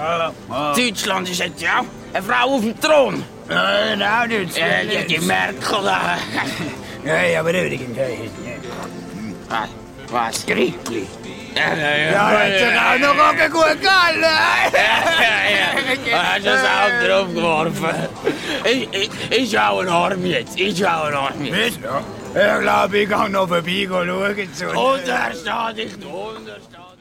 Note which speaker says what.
Speaker 1: Deutschland ist jetzt ja eine Frau auf dem Thron.
Speaker 2: Nein, auch nicht.
Speaker 1: Die Merkel da.
Speaker 2: Nein, aber übrigens.
Speaker 1: Was?
Speaker 2: Grippli.
Speaker 1: Ja,
Speaker 2: hat sich auch noch gut gehalten.
Speaker 1: Hast du das auch draufgeworfen? Ist auch ein Arm jetzt. Ist auch ein Arm jetzt.
Speaker 2: Ja. Ich glaube, ich gehe noch vorbei schauen.
Speaker 1: Untersteh dich, untersteh.